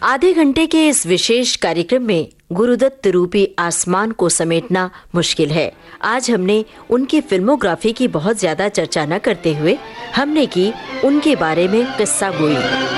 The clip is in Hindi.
आधे घंटे के इस विशेष कार्यक्रम में गुरुदत्त रूपी आसमान को समेटना मुश्किल है। आज हमने उनकी फिल्मोग्राफी की बहुत ज्यादा चर्चा न करते हुए हमने की उनके बारे में किस्सा गोई।